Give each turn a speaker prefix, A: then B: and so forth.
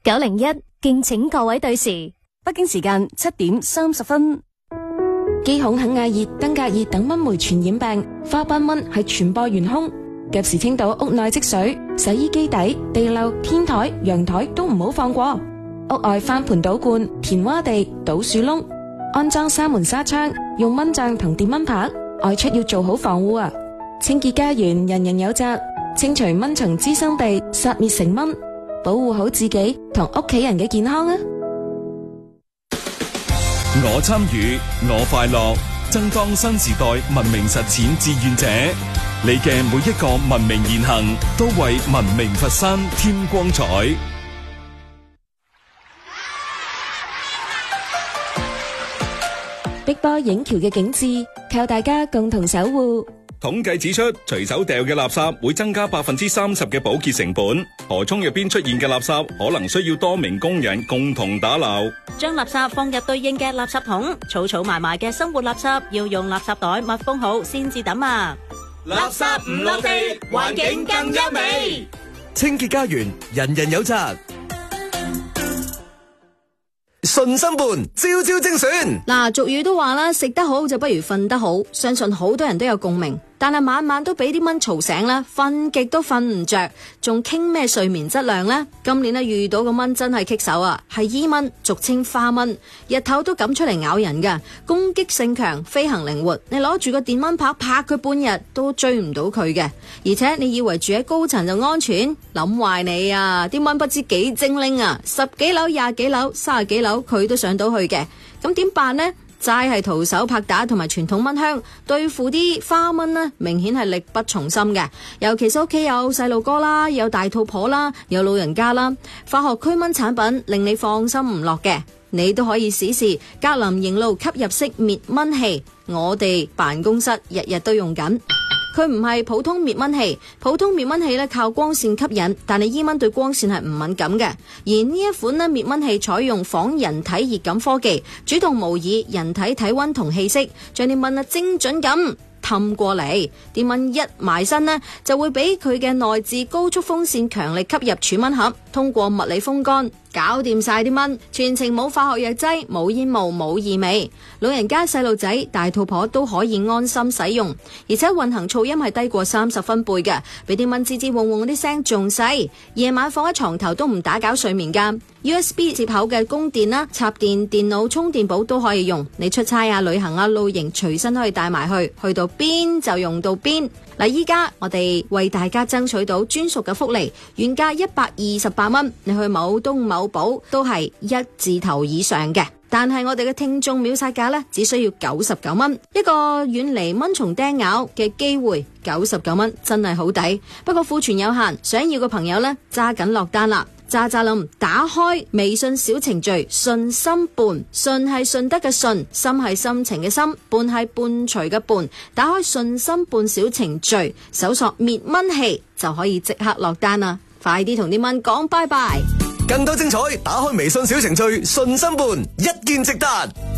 A: 901，敬請各位對時。
B: 北京時間7點30分。
C: 肌孔肯亞熱、登革熱等蚊媒傳染病，花斑蚊係傳播元兇。及時清倒屋內積水，洗衣機底、地漏、天台、陽台都唔好放過。屋外翻盆倒罐、填窪地、倒樹窿，安裝紗門紗窗，用蚊帳同電蚊拍。外出要做好防護啊！清潔家園，人人有責。清除蚊蟲滋生地，殺滅成蚊，保護好自己同屋企人嘅健康啊！
D: 我參與，我快樂，爭當新時代文明實踐志願者。你嘅每一個文明言行，都為文明佛山添光彩。
C: 碧波映橋嘅景致，靠大家共同守護。
D: 統計指出，隨手掉嘅垃圾會增加30%嘅保潔成本。河涌入邊出現嘅垃圾可能需要多名工人共同打撈。
E: 將垃圾放入對應嘅垃圾桶，儲埋埋嘅生活垃圾要用垃圾袋密封好先至抌啊！
F: 垃圾唔落地，環境更優美。
G: 清潔家園，人人有責。順心伴，朝朝精選。
H: 嗱，俗語都話啦，食得好就不如瞓得好，相信好多人都有共鳴。但係晚晚都俾啲蚊嘈醒啦，瞓極都瞓唔着，仲傾咩睡眠質量呢？今年遇到個蚊真係棘手啊，係伊蚊，俗稱花蚊，日頭都敢出嚟咬人噶，攻擊性強，飛行靈活，你攞住個電蚊拍拍佢半日都追唔到佢嘅。而且你以為住喺高層就安全，諗壞你啊！啲蚊不知幾精靈啊，10幾樓、20幾樓、30幾樓佢都上到去嘅，咁點辦呢？齋係徒手拍打同埋傳統蚊香對付啲花蚊呢，明顯係力不從心嘅。尤其是屋企有細路哥啦，有大肚婆啦，有老人家啦，化學驅蚊產品令你放心唔落嘅，你都可以試試格林營路吸入式滅蚊器。我哋辦公室日日都用緊。佢唔係普通滅蚊器，普通滅蚊器咧靠光線吸引，但係伊蚊對光線係唔敏感嘅。而呢一款咧滅蚊器採用仿人體熱感科技，主動模擬人體體溫同氣息，將啲蚊精準咁氹過嚟，啲蚊一埋身呢，就會俾佢嘅內置高速風扇強力吸入儲蚊盒，通過物理風乾搞掂晒啲蚊，全程冇化學藥劑，冇煙霧，冇異味，老人家、細路仔、大肚婆都可以安心使用，而且運行噪音係低過30分貝嘅，俾啲蚊吱吱嗡嗡嗰啲聲仲細，夜晚放喺床頭都唔打攪睡眠噶。USB 接口嘅供電啦，插電電腦充電寶都可以用，你出差啊、旅行啊、露營隨身可以帶埋去，去到邊就用到邊。嗱，依家我哋為大家爭取到專屬嘅福利，原價128蚊，你去某東某寶都係1字頭以上嘅。但係我哋嘅聽眾秒殺價呢，只需要99蚊，一個遠離蚊蟲叮咬嘅機會，99蚊真係好抵。不過庫存有限，想要嘅朋友呢，揸緊落單啦！喳喳冧，打開微信小程序順心伴，順係順德嘅順，心係心情嘅心，伴係伴隨嘅伴。打開順心伴小程序，搜索滅蚊器就可以即刻落單啦！快啲同啲蚊講拜拜！
G: 更多精彩，打開微信小程序順心伴，一鍵直達。